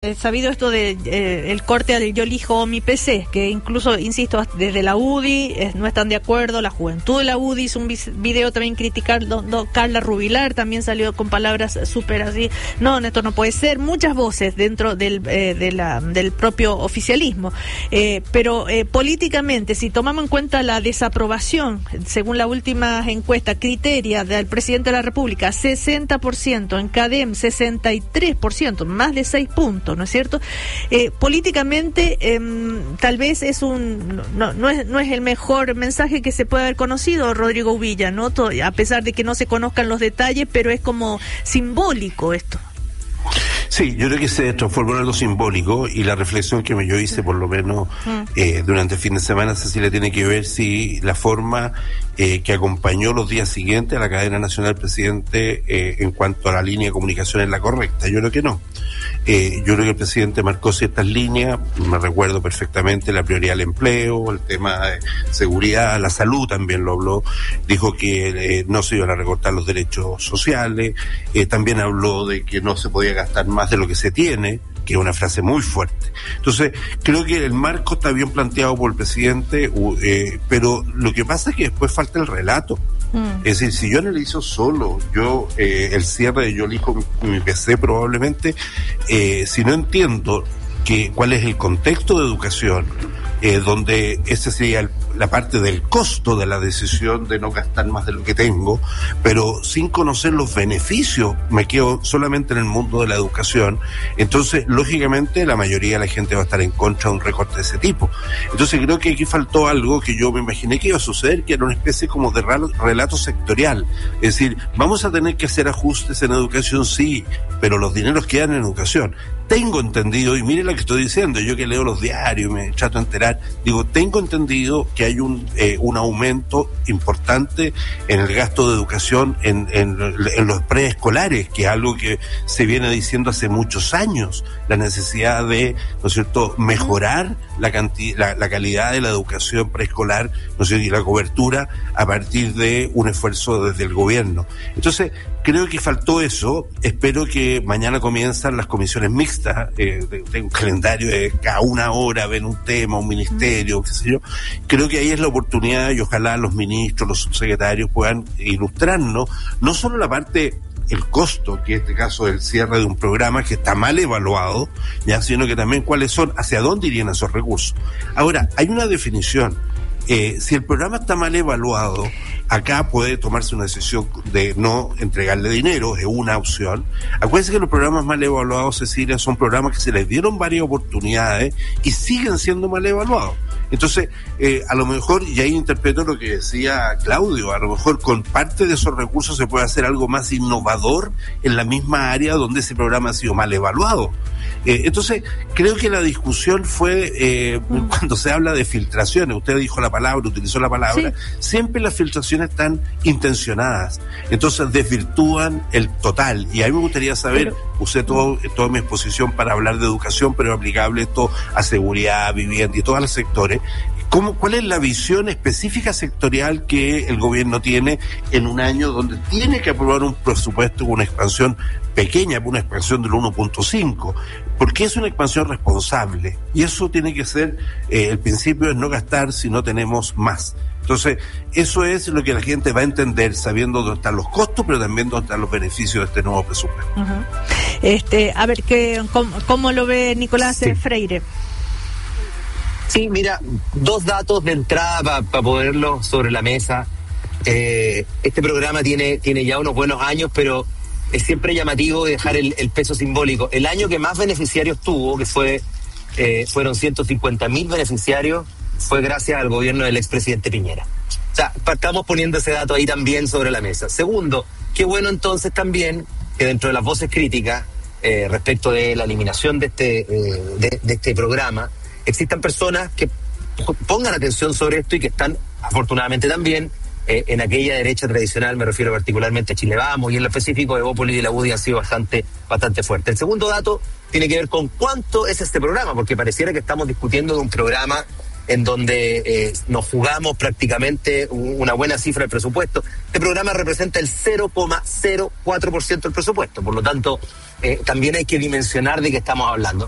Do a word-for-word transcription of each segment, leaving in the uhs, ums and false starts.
He sabido esto de eh, el corte al yo elijo mi P C, que incluso, insisto, desde la U D I eh, no están de acuerdo, la juventud de la U D I hizo un video también criticando, Carla Rubilar también salió con palabras súper así, no, esto no puede ser, muchas voces dentro del eh, de la, del propio oficialismo, eh, pero eh, políticamente, si tomamos en cuenta la desaprobación, según la última encuesta criteria del presidente de la República, sesenta por ciento, en CADEM sesenta y tres por ciento, más de seis puntos, ¿no es cierto? Eh, políticamente eh, tal vez es un no, no es no es el mejor mensaje que se puede haber conocido, Rodrigo Uvilla, ¿no? Todo, a pesar de que no se conozcan los detalles, pero es como simbólico esto. Sí, yo creo que se transformó en algo simbólico, y la reflexión que yo hice, por lo menos eh, durante el fin de semana, Cecilia, tiene que ver si la forma eh, que acompañó los días siguientes a la cadena nacional del presidente eh, en cuanto a la línea de comunicación es la correcta. Yo creo que no. Eh, yo creo que el presidente marcó ciertas líneas, me recuerdo perfectamente la prioridad al empleo, el tema de seguridad, la salud también lo habló, dijo que eh, no se iban a recortar los derechos sociales, eh, también habló de que no se podía gastar más de lo que se tiene, que es una frase muy fuerte. Entonces, creo que el marco está bien planteado por el presidente, eh, pero lo que pasa es que después falta el relato. Mm. Es decir, si yo analizo solo, yo, eh, el cierre de yo elijo mi, mi P C probablemente, eh, si no entiendo que cuál es el contexto de educación, eh, donde ese sería el, la parte del costo de la decisión de no gastar más de lo que tengo, pero sin conocer los beneficios, me quedo solamente en el mundo de la educación, entonces lógicamente la mayoría de la gente va a estar en contra de un recorte de ese tipo. Entonces creo que aquí faltó algo que yo me imaginé que iba a suceder, que era una especie como de relato sectorial, es decir, vamos a tener que hacer ajustes en educación, sí, pero los dineros quedan en educación. Tengo entendido, y mire lo que estoy diciendo, yo que leo los diarios y me trato de enterar, digo, tengo entendido que hay un eh, un aumento importante en el gasto de educación en, en, en los preescolares, que es algo que se viene diciendo hace muchos años, la necesidad de, ¿no es cierto?, mejorar la cantidad, la, la calidad de la educación preescolar, ¿no es cierto?, y la cobertura a partir de un esfuerzo desde el gobierno. Entonces, creo que faltó eso. Espero que mañana comienzan las comisiones mixtas, eh, de, de un calendario de cada una hora ven un tema, un ministerio, qué sé yo. Creo que ahí es la oportunidad, y ojalá los ministros, los subsecretarios puedan ilustrarnos, no solo la parte, el costo, que en este caso es el cierre de un programa que está mal evaluado, ya, sino que también cuáles son, hacia dónde irían esos recursos. Ahora, hay una definición. Eh, si el programa está mal evaluado, acá puede tomarse una decisión de no entregarle dinero, es una opción. Acuérdense que los programas mal evaluados, Cecilia, son programas que se les dieron varias oportunidades y siguen siendo mal evaluados. Entonces, eh, a lo mejor, y ahí interpreto lo que decía Claudio, a lo mejor con parte de esos recursos se puede hacer algo más innovador en la misma área donde ese programa ha sido mal evaluado. Eh, entonces, creo que la discusión fue, eh, mm. cuando se habla de filtraciones, usted dijo la palabra, utilizó la palabra, sí. Siempre las filtraciones están intencionadas, entonces desvirtúan el total, y a mí me gustaría saber, pero, usé todo, toda mi exposición para hablar de educación, pero aplicable esto a seguridad, vivienda y todos los sectores. ¿Cómo, ¿Cuál es la visión específica sectorial que el gobierno tiene en un año donde tiene que aprobar un presupuesto con una expansión pequeña, una expansión del uno punto cinco? Porque es una expansión responsable, y eso tiene que ser, eh, el principio es no gastar si no tenemos más. Entonces, eso es lo que la gente va a entender, sabiendo dónde están los costos, pero también dónde están los beneficios de este nuevo presupuesto. Uh-huh. Este, a ver, ¿qué, cómo, cómo lo ve Nicolás sí. Freire? Sí, mira, dos datos de entrada para pa ponerlo sobre la mesa. Eh, este programa tiene, tiene ya unos buenos años, pero es siempre llamativo dejar el, el peso simbólico. El año que más beneficiarios tuvo, que fue eh, fueron ciento cincuenta mil beneficiarios, fue gracias al gobierno del expresidente Piñera. O sea, estamos poniendo ese dato ahí también sobre la mesa. Segundo, qué bueno entonces también que dentro de las voces críticas eh, respecto de la eliminación de este, eh, de, de este programa, existan personas que pongan atención sobre esto y que están, afortunadamente también, eh, en aquella derecha tradicional, me refiero particularmente a Chile Vamos, y en lo específico de Evópolis y la U D I han sido bastante, bastante fuerte. El segundo dato tiene que ver con cuánto es este programa, porque pareciera que estamos discutiendo de un programa en donde eh, nos jugamos prácticamente una buena cifra del presupuesto. Este programa representa el cero coma cero cuatro por ciento del presupuesto, por lo tanto, eh, también hay que dimensionar de qué estamos hablando.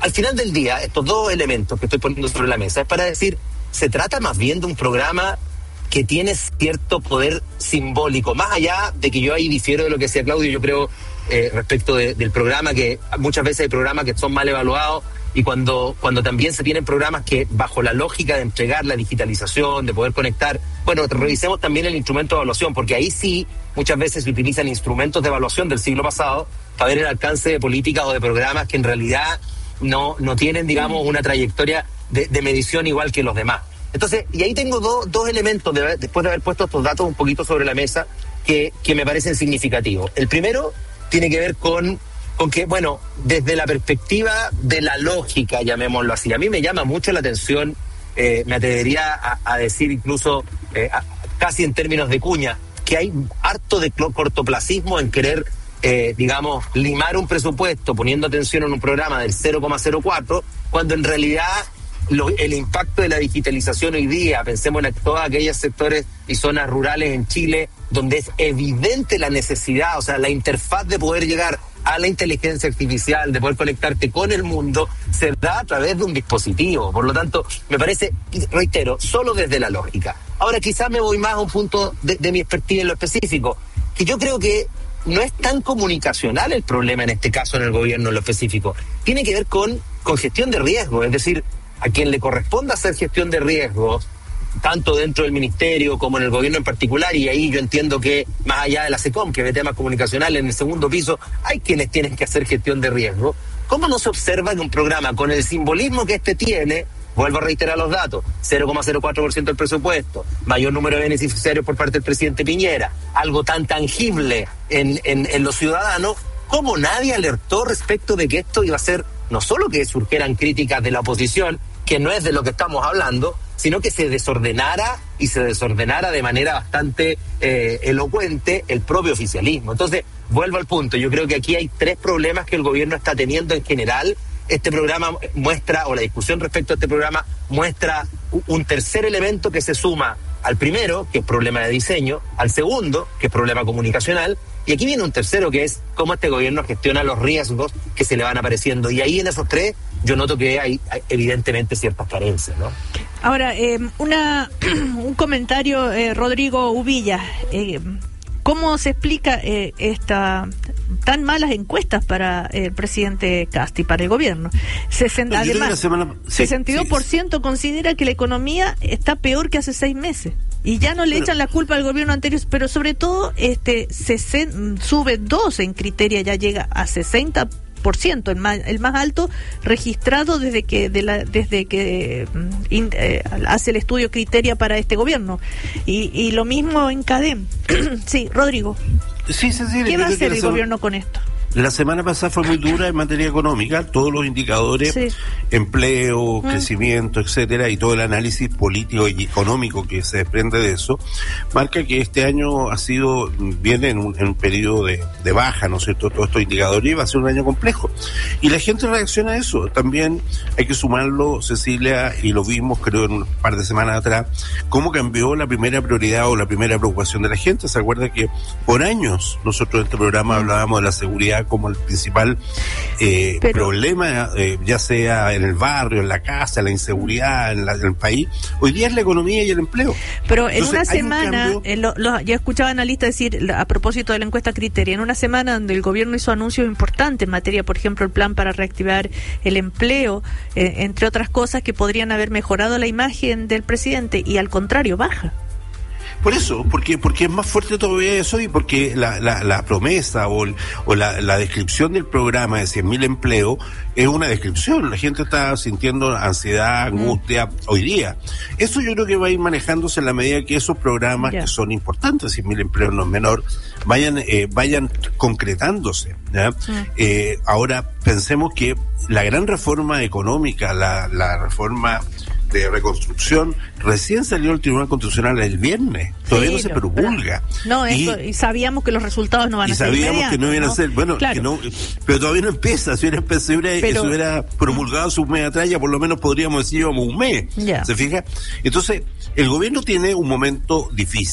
al final del día, estos dos elementos que estoy poniendo sobre la mesa es para decir, se trata más bien de un programa que tiene cierto poder simbólico, más allá de que yo ahí difiero de lo que decía Claudio, yo creo eh, respecto de, del programa, que muchas veces hay programas que son mal evaluados, y cuando, cuando también se tienen programas que bajo la lógica de entregar la digitalización, de poder conectar, bueno, revisemos también el instrumento de evaluación, porque ahí sí muchas veces se utilizan instrumentos de evaluación del siglo pasado para ver el alcance de políticas o de programas que en realidad no, no tienen, digamos, una trayectoria de, de medición igual que los demás. Entonces, y ahí tengo do, dos elementos, de, después de haber puesto estos datos un poquito sobre la mesa, que, que me parecen significativos. El primero tiene que ver con, con que, bueno, desde la perspectiva de la lógica, llamémoslo así, a mí me llama mucho la atención, eh, me atrevería a, a decir incluso, eh, a, casi en términos de cuña, que hay harto de cortoplacismo en querer, eh, digamos, limar un presupuesto poniendo atención en un programa del cero coma cero cuatro, cuando en realidad Lo, el impacto de la digitalización hoy día, pensemos en todos aquellos sectores y zonas rurales en Chile, donde es evidente la necesidad, o sea, la interfaz de poder llegar a la inteligencia artificial, de poder conectarte con el mundo, se da a través de un dispositivo. Por lo tanto, me parece, reitero, solo desde la lógica. Ahora quizás me voy más a un punto de, de mi expertise en lo específico, que yo creo que no es tan comunicacional el problema en este caso en el gobierno en lo específico. Tiene que ver con, con gestión de riesgo, es decir, a quien le corresponda hacer gestión de riesgos, tanto dentro del ministerio como en el gobierno en particular, y ahí yo entiendo que más allá de la SECOM, que ve temas comunicacionales en el segundo piso, hay quienes tienen que hacer gestión de riesgo. ¿Cómo no se observa que un programa con el simbolismo que este tiene, vuelvo a reiterar los datos, cero coma cero cuatro por ciento del presupuesto, mayor número de beneficiarios por parte del presidente Piñera, algo tan tangible en, en, en los ciudadanos, cómo nadie alertó respecto de que esto iba a ser, no solo que surgieran críticas de la oposición, que no es de lo que estamos hablando, sino que se desordenara y se desordenara de manera bastante eh, elocuente el propio oficialismo. Entonces, vuelvo al punto, yo creo que aquí hay tres problemas que el gobierno está teniendo en general. Este programa muestra, o la discusión respecto a este programa, muestra un tercer elemento que se suma al primero, que es problema de diseño, al segundo, que es problema comunicacional, y aquí viene un tercero, que es cómo este gobierno gestiona los riesgos que se le van apareciendo. Y ahí en esos tres yo noto que hay, hay evidentemente ciertas carencias, ¿no? Ahora, eh, una un comentario, eh, Rodrigo Ubilla. Eh, ¿Cómo se explica eh, esta tan malas encuestas para el presidente Kast y para el gobierno? sesenta, además, semana, sí, sesenta y dos por ciento sí, considera que la economía está peor que hace seis meses. Y ya no le bueno, echan la culpa al gobierno anterior, pero sobre todo este se, se sube dos en Criteria, ya llega a sesenta por ciento, el más, el más alto registrado desde que de la, desde que in, eh, hace el estudio Criteria para este gobierno. Y, y lo mismo en CADEM. Sí, Rodrigo. Sí, sí, sí, ¿Qué va a hacer el gobierno con esto? La semana pasada fue muy dura en materia económica, todos los indicadores, sí. empleo, mm. crecimiento, etcétera, y todo el análisis político y económico que se desprende de eso, marca que este año ha sido, viene en un, en un periodo de, de baja, ¿no es cierto?, todos estos indicadores, y va a ser un año complejo. Y la gente reacciona a eso. También hay que sumarlo, Cecilia, y lo vimos creo en un par de semanas atrás, cómo cambió la primera prioridad o la primera preocupación de la gente. ¿Se acuerda que por años nosotros en este programa hablábamos de la seguridad como el principal eh, Pero, problema, eh, ya sea en el barrio, en la casa, la inseguridad, en, la, en el país? Hoy día es la economía y el empleo. Pero en Entonces, una semana, un eh, lo, lo, ya escuchaba analistas decir, a propósito de la encuesta Criteria, en una semana donde el gobierno hizo anuncios importantes en materia, por ejemplo, el plan para reactivar el empleo, eh, entre otras cosas que podrían haber mejorado la imagen del presidente, y al contrario, baja. Por eso, porque porque es más fuerte todavía eso, y porque la la, la promesa o, el, o la, la descripción del programa de cien mil empleos es una descripción. La gente está sintiendo ansiedad, angustia, mm. hoy día. Eso yo creo que va a ir manejándose en la medida que esos programas, yeah. que son importantes, cien mil empleos no es menor, vayan eh, vayan concretándose, ¿ya? Mm. Eh, ahora, pensemos que la gran reforma económica, la, la reforma de reconstrucción, recién salió el Tribunal Constitucional el viernes, todavía sí, no se promulga. No, y, eso, y sabíamos que los resultados no van a ser inmediatos. Y sabíamos que no iban ¿no? a ser, bueno, claro. que no, pero todavía no empieza. Si hubiera, si hubiera, pero, si hubiera promulgado su mes atrás, ya por lo menos podríamos decir íbamos un mes. Yeah. ¿Se fija? Entonces, el gobierno tiene un momento difícil.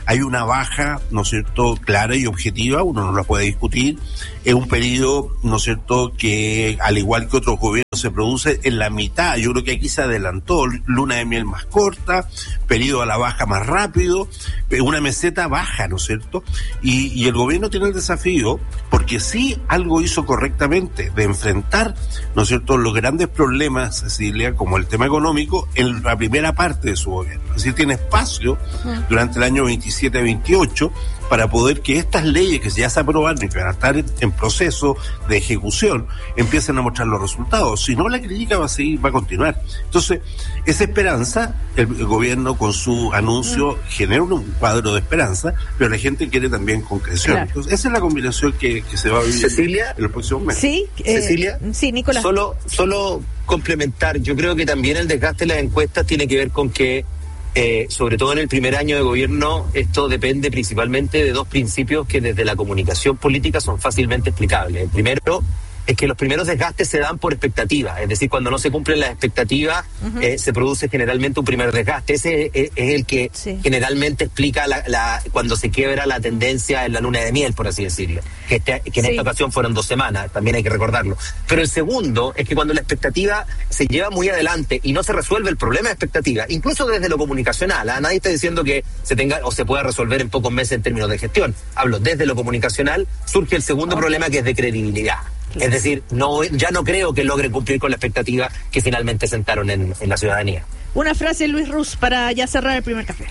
hay una baja, ¿no es cierto?, clara y objetiva, uno no la puede discutir. Es un periodo, ¿no es cierto?, que al igual que otros gobiernos se produce en la mitad. Yo creo que aquí se adelantó, luna de miel más corta, periodo a la baja más rápido, una meseta baja, ¿no es cierto? Y, y el gobierno tiene el desafío, porque sí algo hizo correctamente, de enfrentar, ¿no es cierto?, los grandes problemas, Cecilia, como el tema económico, en la primera parte de su gobierno. Es decir, tiene espacio durante el año veintisiete a veintiocho para poder que estas leyes que ya se aprobaron y que van a estar en proceso de ejecución empiecen a mostrar los resultados. Si no, la crítica va a seguir, va a continuar. Entonces, esa esperanza, el, el gobierno con su anuncio mm. genera un cuadro de esperanza, pero la gente quiere también concreción. Claro. Entonces, esa es la combinación que, que se va a vivir Cecilia, en los próximos meses. Sí, eh, Cecilia, sí, Nicolás. Solo, solo complementar, yo creo que también el desgaste de las encuestas tiene que ver con que Eh, sobre todo en el primer año de gobierno, esto depende principalmente de dos principios que desde la comunicación política son fácilmente explicables. El primero es que los primeros desgastes se dan por expectativa, es decir, cuando no se cumplen las expectativas, uh-huh. eh, se produce generalmente un primer desgaste. Ese es, es el que sí. generalmente explica la, la, cuando se quiebra la tendencia en la luna de miel, por así decirlo, que, este, que en sí. esta ocasión fueron dos semanas, también hay que recordarlo. Pero el segundo es que cuando la expectativa se lleva muy adelante y no se resuelve el problema de expectativa, incluso desde lo comunicacional, ¿eh? Nadie está diciendo que se tenga o se pueda resolver en pocos meses en términos de gestión. Hablo desde lo comunicacional, surge el segundo okay. problema, que es de credibilidad. Es decir, no, ya no creo que logren cumplir con la expectativa que finalmente sentaron en, en la ciudadanía. Una frase, Luis Ruz, para ya cerrar el primer café.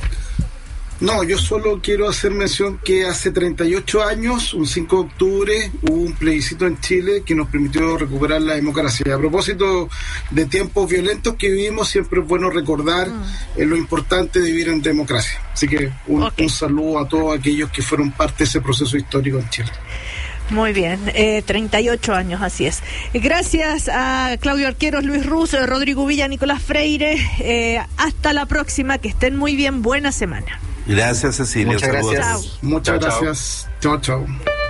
No, yo solo quiero hacer mención que hace treinta y ocho años, un cinco de octubre, hubo un plebiscito en Chile que nos permitió recuperar la democracia. A propósito de tiempos violentos que vivimos, siempre es bueno recordar mm. eh, lo importante de vivir en democracia. Así que un, okay. un saludo a todos aquellos que fueron parte de ese proceso histórico en Chile. Muy bien, eh, treinta y ocho años, así es. Gracias a Claudio Arqueros, Luis Ruz, Rodrigo Villa, Nicolás Freire. Eh, hasta la próxima, que estén muy bien, buena semana. Gracias, Cecilia. Muchas Saludos. gracias. Chao. Muchas chao, gracias. Chao, chao.